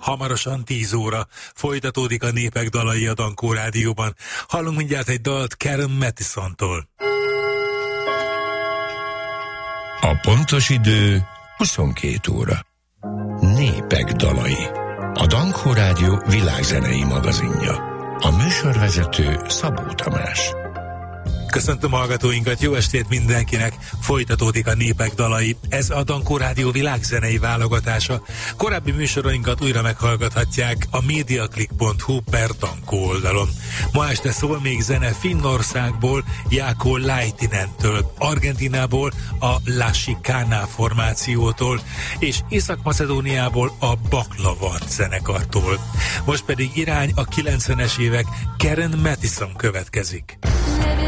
hamarosan 10 óra. Folytatódik a Népek dalai a Dankó Rádióban. Hallunk mindjárt egy dalt Karen Mattison-tól. A pontos idő 22 óra. Népek dalai. A Dankó Rádió világzenei magazinja. A műsorvezető Szabó Tamás. Köszöntöm hallgatóinkat, jó estét mindenkinek! Folytatódik a Népek dalai. Ez a Dankó Rádió világzenei válogatása. Korábbi műsorainkat újra meghallgathatják a mediaclick.hu/Dankó oldalon. Ma este szól még zene Finnországból, Jaakko Laitinentől, Argentinából a La Chicana formációtól, és Észak-Macedóniából a Baklava zenekartól. Most pedig irány a 90-es évek, Karen Mattison következik.